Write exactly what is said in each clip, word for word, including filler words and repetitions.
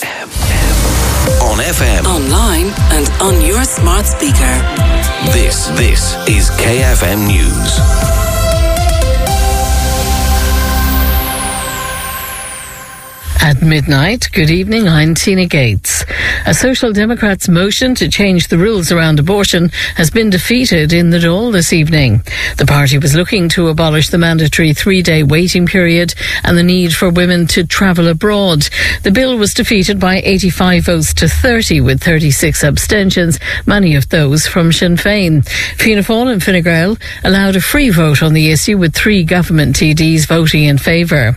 M. On F M. Online and on your smart speaker. This, this is K F M News. At midnight, good evening, I'm Tina Gates. A Social Democrats' motion to change the rules around abortion has been defeated in the Dáil this evening. The party was looking to abolish the mandatory three-day waiting period and the need for women to travel abroad. The bill was defeated by eighty-five votes to thirty, with thirty-six abstentions, many of those from Sinn Féin. Fianna Fáil and Fine Gael allowed a free vote on the issue, with three government T Ds voting in favour.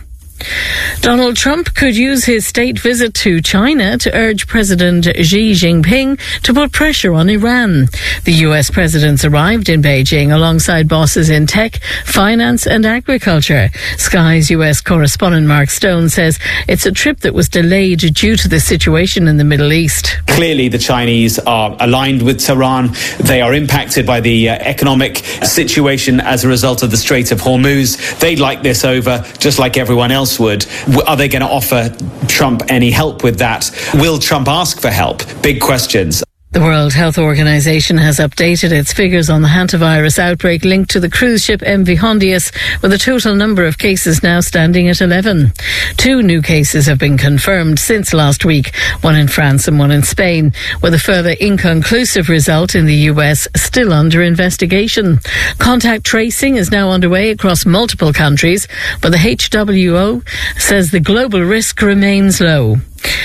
Donald Trump could use his state visit to China to urge President Xi Jinping to put pressure on Iran. The U S presidents arrived in Beijing alongside bosses in tech, finance and agriculture. Sky's U S correspondent Mark Stone says it's a trip that was delayed due to the situation in the Middle East. Clearly the Chinese are aligned with Tehran. They are impacted by the uh, economic situation as a result of the Strait of Hormuz. They'd like this over, just like everyone else would. Are they going to offer Trump any help with that? Will Trump ask for help? Big questions. The World Health Organization has updated its figures on the hantavirus outbreak linked to the cruise ship M V Hondius, with a total number of cases now standing at eleven. Two new cases have been confirmed since last week, one in France and one in Spain, with a further inconclusive result in the U S still under investigation. Contact tracing is now underway across multiple countries, but the H W O says the global risk remains low.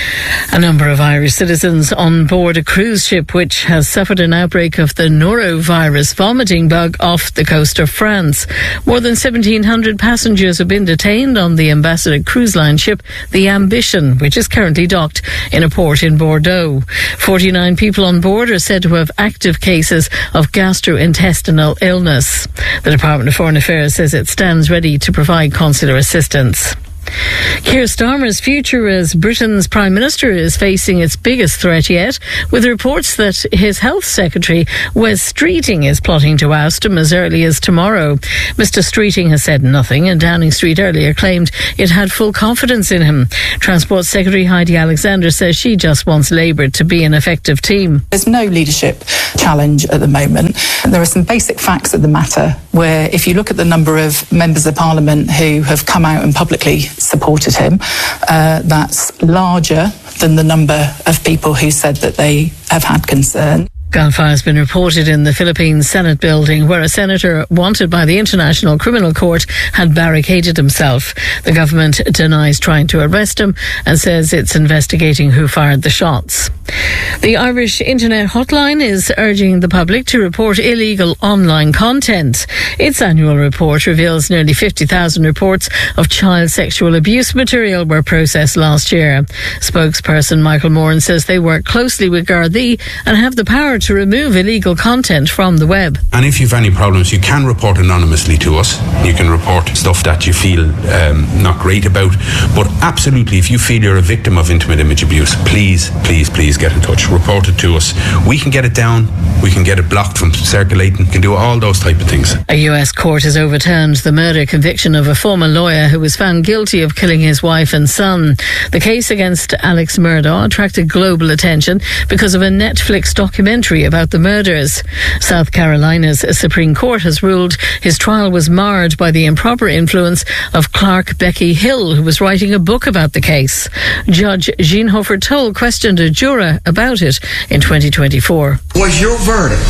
A number of Irish citizens on board a cruise ship which has suffered an outbreak of the norovirus vomiting bug off the coast of France. More than seventeen hundred passengers have been detained on the Ambassador Cruise Line ship, the Ambition, which is currently docked in a port in Bordeaux. forty-nine people on board are said to have active cases of gastrointestinal illness. The Department of Foreign Affairs says it stands ready to provide consular assistance. Keir Starmer's future as Britain's Prime Minister is facing its biggest threat yet, with reports that his Health Secretary, Wes Streeting, is plotting to oust him as early as tomorrow. Mister Streeting has said nothing, and Downing Street earlier claimed it had full confidence in him. Transport Secretary Heidi Alexander says she just wants Labour to be an effective team. There's no leadership challenge at the moment. There are some basic facts of the matter where, if you look at the number of members of Parliament who have come out and publicly supported him, uh, that's larger than the number of people who said that they have had concern. Gunfire has been reported in the Philippines Senate building, where a senator wanted by the International Criminal Court had barricaded himself. The government denies trying to arrest him and says it's investigating who fired the shots. The Irish Internet Hotline is urging the public to report illegal online content. Its annual report reveals nearly fifty thousand reports of child sexual abuse material were processed last year. Spokesperson Michael Moran says they work closely with Gardaí and have the power to remove illegal content from the web. And if you've any problems, you can report anonymously to us. You can report stuff that you feel um, not great about. But absolutely, if you feel you're a victim of intimate image abuse, please, please, please get in touch. Report it to us. We can get it down. We can get it blocked from circulating. We can do all those type of things. A U S court has overturned the murder conviction of a former lawyer who was found guilty of killing his wife and son. The case against Alex Murdaugh attracted global attention because of a Netflix documentary about the murders. South Carolina's Supreme Court has ruled his trial was marred by the improper influence of Clark Becky Hill, who was writing a book about the case. Judge Jean Hofer Toll questioned a juror about it in twenty twenty-four. Was your verdict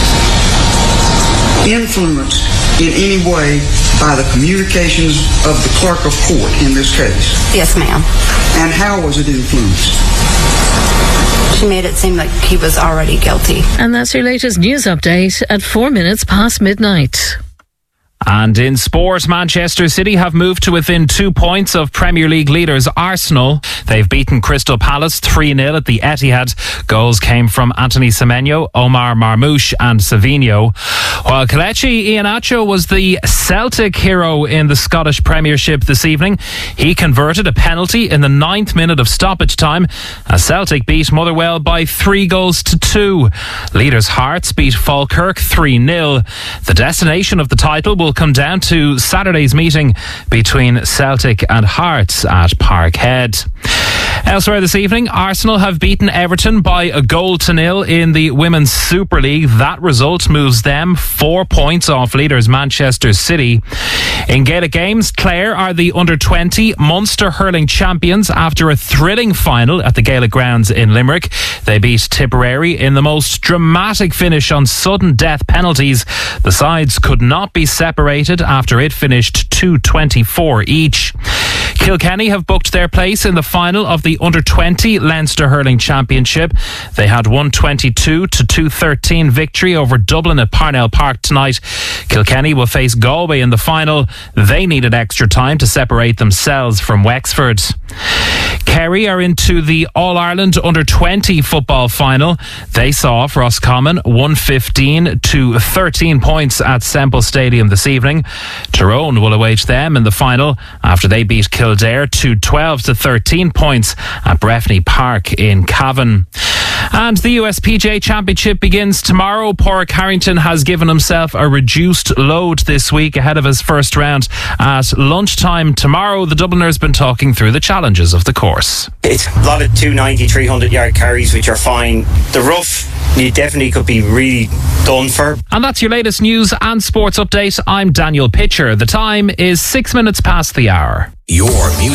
influenced in any way by the communications of the clerk of court in this case? Yes, ma'am. And how was it influenced? She made it seem like he was already guilty. And that's your latest news update at four minutes past midnight. And in sport, Manchester City have moved to within two points of Premier League leaders Arsenal. They've beaten Crystal Palace three nil at the Etihad. Goals came from Anthony Semenyo, Omar Marmoush and Savinho. While Kelechi Iheanacho was the Celtic hero in the Scottish Premiership this evening. He converted a penalty in the ninth minute of stoppage time as Celtic beat Motherwell by three goals to two. Leaders Hearts beat Falkirk three nil. The destination of the title will come down to Saturday's meeting between Celtic and Hearts at Parkhead. Elsewhere this evening, Arsenal have beaten Everton by a goal to nil in the Women's Super League. That result moves them four points off leaders Manchester City. In Gaelic games, Clare are the under twenty Munster hurling champions after a thrilling final at the Gaelic grounds in Limerick. They beat Tipperary in the most dramatic finish on sudden death penalties. The sides could not be separated after it finished two twenty-four each. Kilkenny have booked their place in the final of the under twenty Leinster Hurling Championship. They had one twenty-two to two thirteen victory over Dublin at Parnell Park tonight. Kilkenny will face Galway in the final. They needed extra time to separate themselves from Wexford. Kerry are into the All-Ireland under twenty football final. They saw off Roscommon one fifteen to thirteen points at Semple Stadium this evening. Tyrone will await them in the final after they beat Kildare to twelve to thirteen points at Breffni Park in Cavan. And the U S P G A Championship begins tomorrow. Padraig Harrington has given himself a reduced load this week ahead of his first round at lunchtime tomorrow. The Dubliner's been talking through the challenges of the course. It's a lot of two ninety, three hundred yard carries, which are fine. The rough, you definitely could be really done for. And that's your latest news and sports update. I'm Daniel Pitcher. The time is six minutes past the hour. Your music.